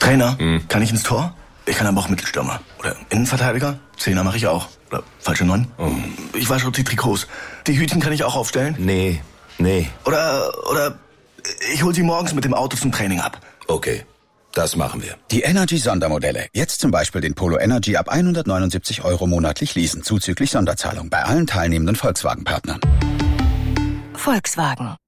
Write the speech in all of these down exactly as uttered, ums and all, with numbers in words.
Trainer, hm. kann ich ins Tor? Ich kann aber auch Mittelstürmer. Oder Innenverteidiger? Zehner mache ich auch. Oder falsche Neun? Oh. Ich wasche die Trikots. Die Hütchen kann ich auch aufstellen? Nee, nee. Oder, oder ich hol sie morgens mit dem Auto zum Training ab. Okay, das machen wir. Die Energy-Sondermodelle. Jetzt zum Beispiel den Polo Energy ab hundertneunundsiebzig Euro monatlich leasen, zuzüglich Sonderzahlung bei allen teilnehmenden Volkswagen-Partnern. Volkswagen.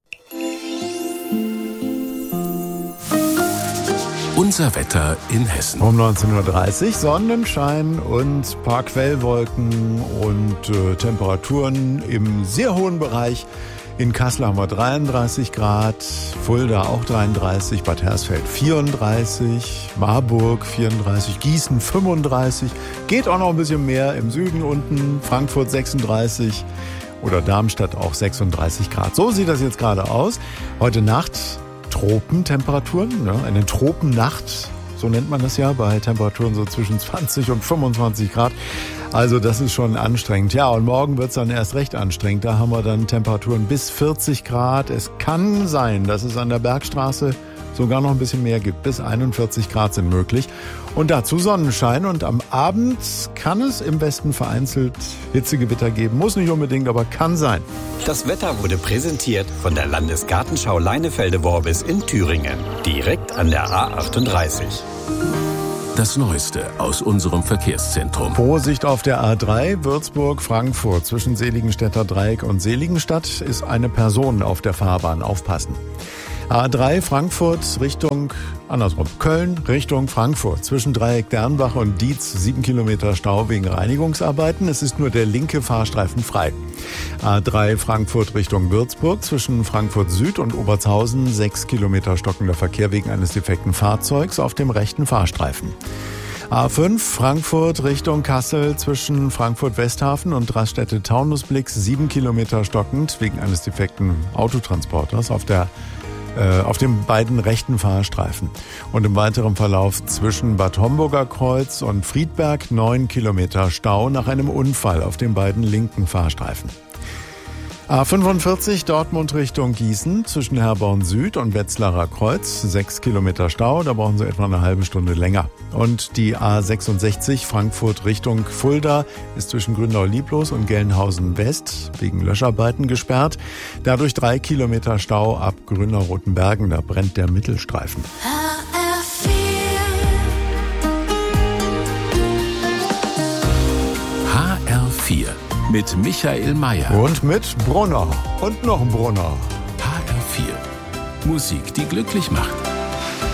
Unser Wetter in Hessen. Um neunzehn Uhr dreißig Sonnenschein und ein paar Quellwolken und äh, Temperaturen im sehr hohen Bereich. In Kassel haben wir dreiunddreißig Grad, Fulda auch dreiunddreißig, Bad Hersfeld vierunddreißig, Marburg vierunddreißig, Gießen fünfunddreißig. Geht auch noch ein bisschen mehr im Süden unten, Frankfurt sechsunddreißig oder Darmstadt auch sechsunddreißig Grad. So sieht das jetzt gerade aus. Heute Nacht Tropentemperaturen, ne? Eine Tropennacht, so nennt man das ja, bei Temperaturen so zwischen zwanzig und fünfundzwanzig Grad. Also das ist schon anstrengend. Ja, und morgen wird es dann erst recht anstrengend. Da haben wir dann Temperaturen bis vierzig Grad. Es kann sein, dass es an der Bergstraße sogar noch ein bisschen mehr gibt. Bis einundvierzig Grad sind möglich. Und dazu Sonnenschein. Und am Abend kann es im Westen vereinzelt Hitzegewitter geben. Muss nicht unbedingt, aber kann sein. Das Wetter wurde präsentiert von der Landesgartenschau Leinefelde-Worbis in Thüringen. Direkt an der A achtunddreißig. Das Neueste aus unserem Verkehrszentrum. Vorsicht auf der A drei, Würzburg-Frankfurt. Zwischen Seligenstädter Dreieck und Seligenstadt ist eine Person auf der Fahrbahn. Aufpassen. A drei Frankfurt Richtung, andersrum, Köln Richtung Frankfurt. Zwischen Dreieck Dernbach und Dietz sieben Kilometer Stau wegen Reinigungsarbeiten. Es ist nur der linke Fahrstreifen frei. A drei Frankfurt Richtung Würzburg. Zwischen Frankfurt Süd und Obertshausen sechs Kilometer stockender Verkehr wegen eines defekten Fahrzeugs auf dem rechten Fahrstreifen. A fünf Frankfurt Richtung Kassel zwischen Frankfurt-Westhafen und Raststätte-Taunusblix sieben Kilometer stockend wegen eines defekten Autotransporters auf der auf den beiden rechten Fahrstreifen. Und im weiteren Verlauf zwischen Bad Homburger Kreuz und Friedberg neun Kilometer Stau nach einem Unfall auf den beiden linken Fahrstreifen. A fünfundvierzig Dortmund Richtung Gießen zwischen Herborn Süd und Wetzlarer Kreuz sechs Kilometer Stau, da brauchen Sie etwa eine halbe Stunde länger. Und die A sechsundsechzig Frankfurt Richtung Fulda ist zwischen Grünau-Lieblos und Gelnhausen West wegen Löscharbeiten gesperrt. Dadurch drei Kilometer Stau ab Grünau-Rotenbergen, da brennt der Mittelstreifen. H R vier mit Michael Mayer. Und mit Brunner. Und noch ein Brunner. H R vier. Musik, die glücklich macht.